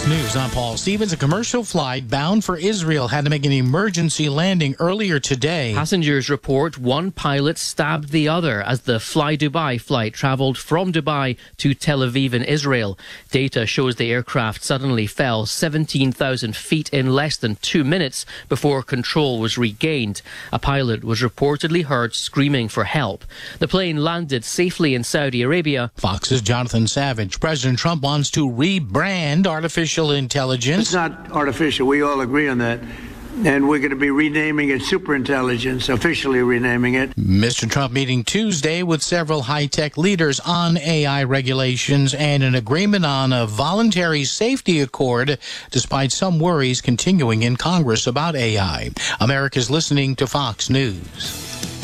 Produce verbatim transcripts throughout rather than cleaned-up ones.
News, I'm Paul Stevens. A commercial flight bound for Israel had to make an emergency landing earlier today. Passengers report one pilot stabbed the other as the Fly Dubai flight travelled from Dubai to Tel Aviv in Israel. Data shows the aircraft suddenly fell seventeen thousand feet in less than two minutes before control was regained. A pilot was reportedly heard screaming for help. The plane landed safely in Saudi Arabia. Fox's Jonathan Savage. President Trump wants to rebrand artificial intelligence. It's not artificial. We all agree on that. And we're going to be renaming it superintelligence, officially renaming it. Mister Trump meeting Tuesday with several high-tech leaders on A I regulations and an agreement on a voluntary safety accord, despite some worries continuing in Congress about A I. America's listening to Fox News.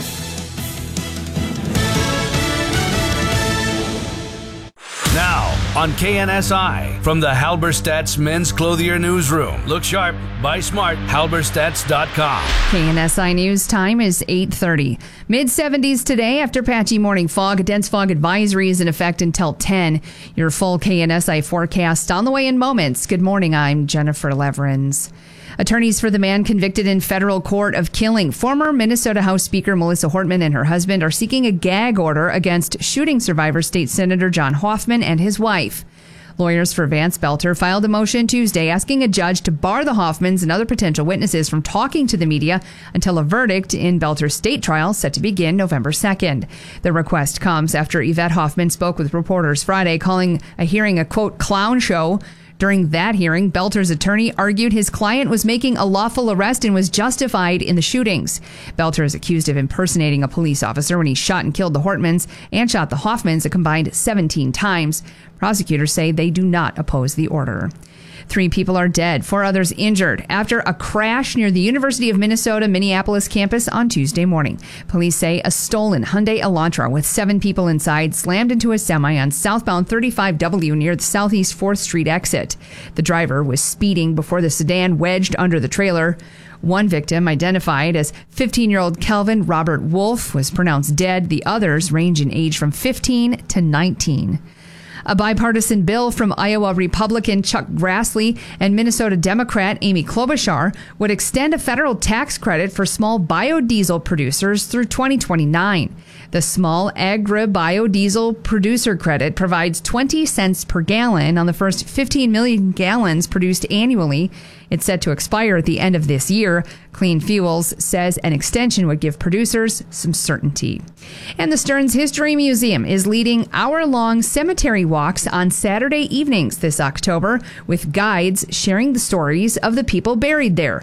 Now, on K N S I, from the Halberstadt's Men's Clothier Newsroom. Look sharp, buy smart, halberstadts dot com. K N S I News time is eight thirty. mid seventies today after patchy morning fog. A dense fog advisory is in effect until ten. Your full K N S I forecast on the way in moments. Good morning, I'm Jennifer Leverins. Attorneys for the man convicted in federal court of killing former Minnesota House Speaker Melissa Hortman and her husband are seeking a gag order against shooting survivor State Senator John Hoffman and his wife. Lawyers for Vance Belter filed a motion Tuesday asking a judge to bar the Hoffmans and other potential witnesses from talking to the media until a verdict in Belter's state trial set to begin November second. The request comes after Yvette Hoffman spoke with reporters Friday, calling a hearing a, quote, clown show. During that hearing, Belter's attorney argued his client was making a lawful arrest and was justified in the shootings. Belter is accused of impersonating a police officer when he shot and killed the Hortmans and shot the Hoffmans a combined seventeen times. Prosecutors say they do not oppose the order. Three people are dead, four others injured after a crash near the University of Minnesota Minneapolis campus on Tuesday morning. Police say a stolen Hyundai Elantra with seven people inside slammed into a semi on southbound thirty-five W near the Southeast fourth Street exit. The driver was speeding before the sedan wedged under the trailer. One victim, identified as fifteen-year-old Kelvin Robert Wolf, was pronounced dead. The others range in age from fifteen to nineteen. A bipartisan bill from Iowa Republican Chuck Grassley and Minnesota Democrat Amy Klobuchar would extend a federal tax credit for small biodiesel producers through twenty twenty-nine. The small agri-biodiesel producer credit provides twenty cents per gallon on the first fifteen million gallons produced annually. It's set to expire at the end of this year. Clean Fuels says an extension would give producers some certainty. And the Stearns History Museum is leading hour-long cemetery walks on Saturday evenings this October with guides sharing the stories of the people buried there.